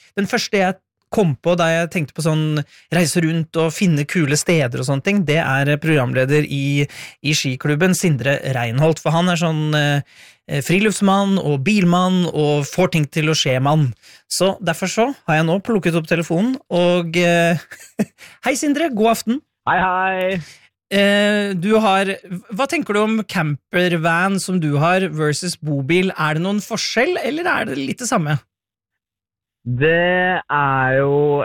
den første jeg kom på da jeg tenkte på sånn reise rundt og finne kule steder og sånne ting, det programleder i skiklubben Sindre Reinholdt, for han sånn friluftsmann og bilmann og får ting til å skje mann. Så derfor så har jeg nå plukket opp telefonen og hei Sindre, god aften. Hei. Hva tenker du om campervan som du har versus bobil? Det noen forskjell, eller det litt det samme? Det jo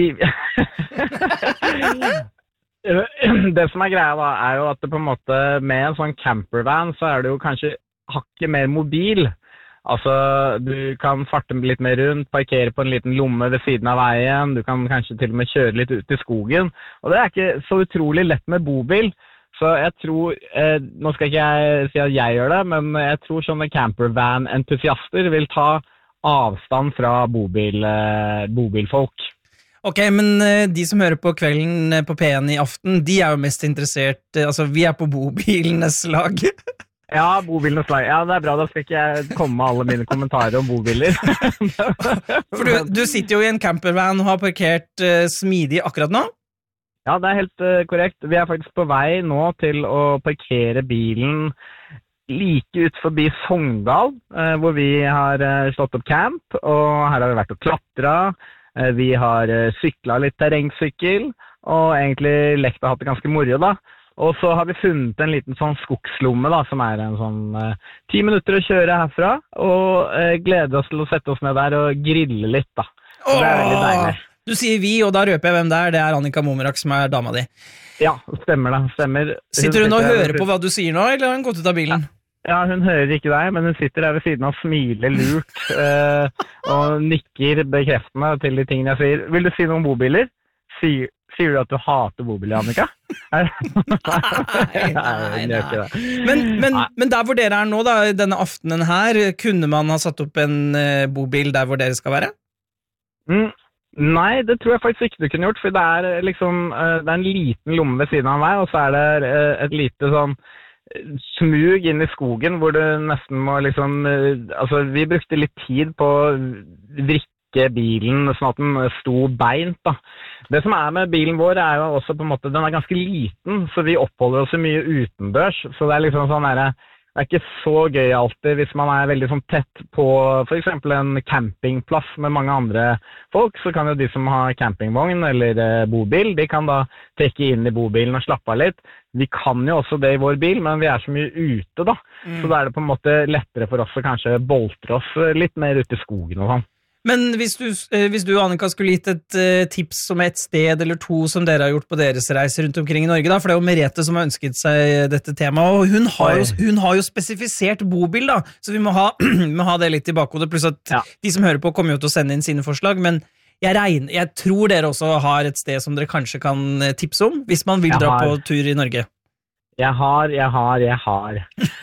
Det som greia da, jo at det på en måte med en sånn campervan så det jo kanskje hakket mer mobil. Altså, du kan farte litt mer rundt, parkere på en liten lomme ved siden av veien, du kan kanskje til og med kjøre litt ut i skogen, og det ikke så utrolig lett med bobil. Så jeg tror, nå skal ikke jeg si at jeg gjør det, men jeg tror sånne campervan-entusiaster vil ta avstand fra bobilfolk. Ok, men de som hører på kvelden på P1 i aften, de jo mest interessert, altså vi på bobilenes lag. Ja, bobilenes lag. Ja, det bra, da skal ikke jeg komme med alle mine kommentarer om bobiler. For du sitter jo i en campervan og har parkert smidig akkurat nå? Ja, det helt korrekt. Vi faktisk på vei nå til å parkere bilen like ut forbi Sogndal, hvor vi har slått opp camp, og her har vi vært og klatret. Vi har syklet litt terrengsykkel, og egentlig lekt og hatt det ganske moro da. Og så har vi funnet en liten sånn skogslomme da, som en sånn 10 minutter å kjøre herfra, og gleder oss til å sette oss ned der og grille litt da. Så det veldig deilig. Du sier vi, og da røper jeg hvem det Annika Momerak som dama di. Ja, stemmer det, stemmer. Sitter hun og hører på hva du sier nå, eller har hun gått ut av bilen? Ja, hun hører ikke deg, men hun sitter der ved siden av, smiler lurt, og nikker bekreftende til de tingene jeg sier. Vil du si noe om bobiler? Sier du at du hater bobiler, Annika? Nei, hun gjør ikke det. Men der hvor dere nå da, denne aftenen her, kunne man ha satt opp en bobil der hvor dere skal være? Nei, det tror jeg faktisk ikke du kunne gjort, for det liksom, det en liten lomme ved siden av meg, og så det et lite sånn smug inn i skogen, hvor du nesten må liksom, altså vi brukte litt tid på å vrikke bilen, sånn at den sto beint da. Det som med bilen vår jo også på en måte, den ganske liten, så vi oppholder oss mye utendørs, så det liksom sånn det ikke så gøy alltid hvis man veldig sånn tett på for eksempel en campingplass med mange andre folk, så kan jo de som har campingvogn eller bobil, de kan da trekke inn i bobilen og slappe av litt. Vi kan jo også det i vår bil, men vi så mye ute da, så da det på en måte lettere for oss å kanskje boltre oss litt mer ute i skogen og sånn. Men hvis du, Annika, skulle gitt et tips om et sted eller to som dere har gjort på deres reise rundt omkring i Norge, da, for det jo Merete som har ønsket seg dette temaet, og hun har jo spesifisert bobil, da, så vi må ha det litt i bakhodet, pluss at de som hører på kommer jo til å sende inn sine forslag, men jeg tror dere også har et sted som dere kanskje kan tipse om, hvis man vil dra på tur i Norge. Jeg har.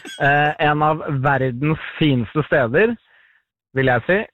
En av verdens fineste steder, vil jeg si,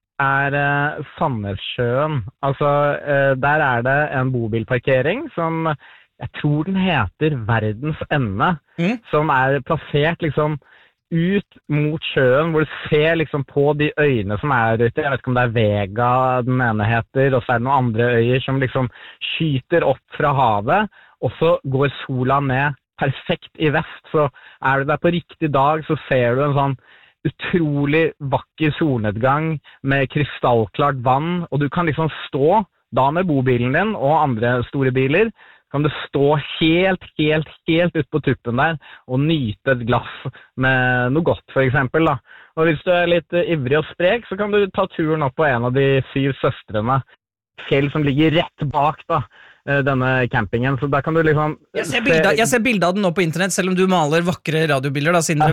Sandnessjøen. Altså, der det en bobilparkering som jeg tror den heter Verdens Ende, som plassert liksom ut mot sjøen, hvor du ser liksom på de øyene som ute. Jeg vet ikke om det Vega den ene heter, og så det noen andre øyer som liksom skyter opp fra havet, og så går sola ned perfekt i vest, så du der på riktig dag, så ser du en sånn utrolig vakker solnedgang med krystallklart vann, og du kan liksom stå da med bobilen din og andre store biler, kan du stå helt ut på tuppen der og nyte et glass med noe godt for eksempel da. Og hvis du litt ivrig og sprek, så kan du ta turen opp på en av de 7 søstrene, fjell som ligger rett bak da, denne campingen, så da kan du liksom Jeg ser bildet av den nå på internett, selv om du maler vakre radiobilder da, Sindre,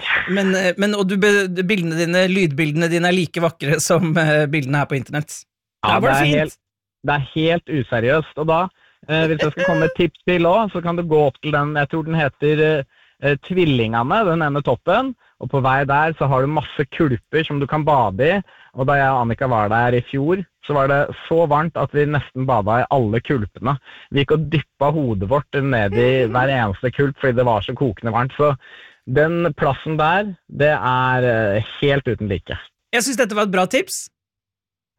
men og lydbildene dine like vakre som bildene her på internett. Ja, det helt useriøst, og da hvis jeg skal komme med et tips til også, så kan du gå opp til den, jeg tror den heter Tvillingene, den ene toppen, og på vei der så har du masse kulper som du kan bade i, og da jeg og Annika var der i fjor, så var det så varmt at vi nesten badet i alle kulpene. Vi gikk og dyppet hodet vårt ned i hver eneste kulp, fordi det var så kokende varmt, så den plassen der, det helt uten like. Jeg synes dette var et bra tips.